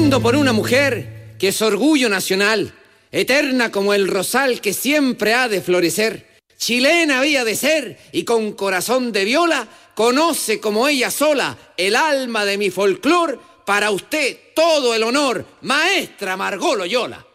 brindo por una mujer que es orgullo nacional, eterna como el rosal que siempre ha de florecer. Chilena había de ser y con corazón de viola conoce como ella sola el alma de mi folclor. Para usted todo el honor, maestra Margot Loyola.